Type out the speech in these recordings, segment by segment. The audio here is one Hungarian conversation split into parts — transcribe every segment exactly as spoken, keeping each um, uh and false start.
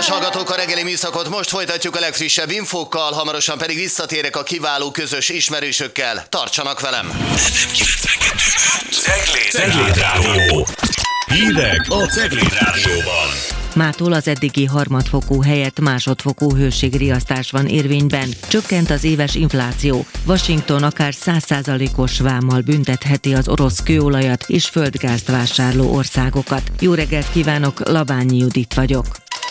Kedves hallgatók, a reggeli műszakot most folytatjuk a legfrissebb infókkal, hamarosan pedig visszatérek a kiváló közös ismerősökkel. Tartsanak velem! ef em kilencvenkettő Cegléd Rádió. Hírek a Cegléd Rádióban. Mától az eddigi harmadfokú helyett másodfokú hőségriasztás van érvényben. Csökkent az éves infláció. Washington akár száz százalékos vámmal büntetheti az orosz kőolajat és földgázt vásárló országokat. Jó reggelt kívánok, Labányi Judit vagyok.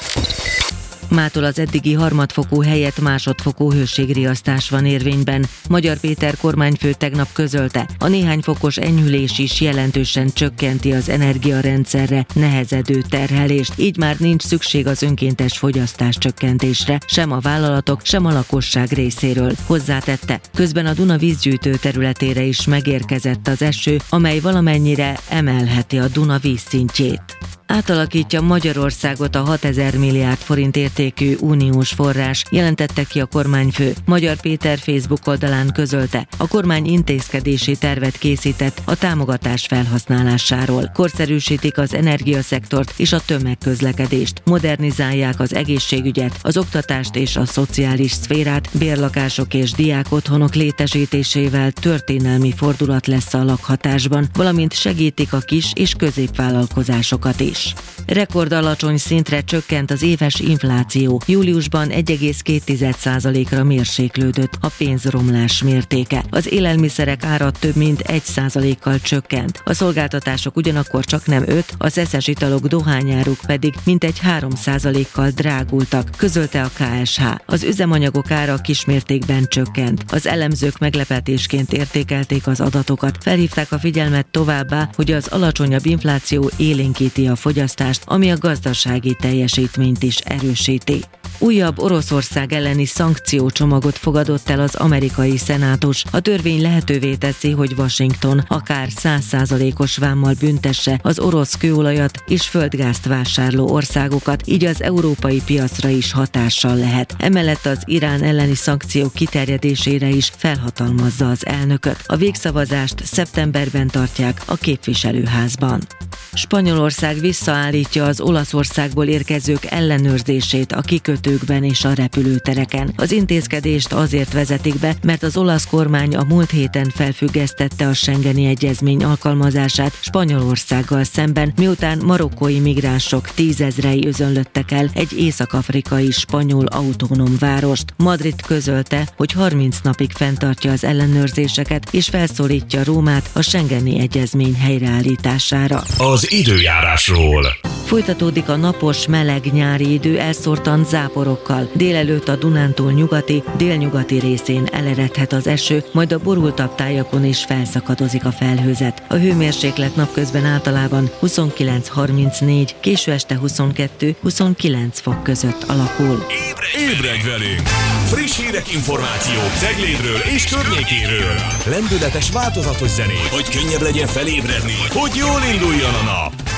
Mától az eddigi harmadfokú helyett másodfokú hőségriasztás van érvényben. Magyar Péter kormányfő tegnap közölte, a néhány fokos enyhülés is jelentősen csökkenti az energiarendszerre nehezedő terhelést, így már nincs szükség az önkéntes fogyasztás csökkentésre, sem a vállalatok, sem a lakosság részéről. Hozzátette, közben a Duna vízgyűjtő területére is megérkezett az eső, amely valamennyire emelheti a Duna vízszintjét. Átalakítja Magyarországot a hatezer milliárd forint értékű uniós forrás, jelentette ki a kormányfő. Magyar Péter Facebook oldalán közölte, a kormány intézkedési tervet készített a támogatás felhasználásáról. Korszerűsítik az energiaszektort és a tömegközlekedést, modernizálják az egészségügyet, az oktatást és a szociális szférát, bérlakások és diákotthonok létesítésével történelmi fordulat lesz a lakhatásban, valamint segítik a kis- és középvállalkozásokat is. Rekord alacsony szintre csökkent az éves infláció. Júliusban egy egész két százalékra mérséklődött a pénzromlás mértéke. Az élelmiszerek ára több mint egy százalékkal csökkent. A szolgáltatások ugyanakkor csak nem öt, a szeszes italok, dohányáruk pedig mintegy három százalékkal drágultak, közölte a ká es há. Az üzemanyagok ára kismértékben csökkent. Az elemzők meglepetésként értékelték az adatokat, felhívták a figyelmet továbbá, hogy az alacsonyabb infláció élénkíti a fogyasztást, ami a gazdasági teljesítményt is erősíti. Újabb Oroszország elleni szankciócsomagot fogadott el az amerikai szenátus. A törvény lehetővé teszi, hogy Washington akár száz százalékos vámmal büntesse az orosz kőolajat és földgázt vásárló országokat, így az európai piacra is hatással lehet. Emellett az Irán elleni szankciók kiterjedésére is felhatalmazza az elnököt. A végszavazást szeptemberben tartják a képviselőházban. Spanyolország visszaállítja az Olaszországból érkezők ellenőrzését a kikötőkben és a repülőtereken. Az intézkedést azért vezetik be, mert az olasz kormány a múlt héten felfüggesztette a Schengeni egyezmény alkalmazását Spanyolországgal szemben, miután marokkói migránsok tízezrei özönlöttek el egy észak-afrikai spanyol autonóm várost. Madrid közölte, hogy harminc napig fenntartja az ellenőrzéseket és felszólítja Rómát a Schengeni egyezmény helyreállítására. Az időjárásról. Folytatódik a napos, meleg nyári idő elszórtan záporokkal. Délelőtt a Dunántúl nyugati, délnyugati részén eleredhet az eső, majd a borultabb tájakon is felszakadozik a felhőzet. A hőmérséklet napközben általában huszonkilenc harmincnégy, késő este huszonkettő-huszonkilenc fok között alakul. Ébredj velünk! Friss hírek, információk Ceglédről és környékéről. Lendületes, változatos zenék, hogy könnyebb legyen felébredni, hogy jól induljon a nap.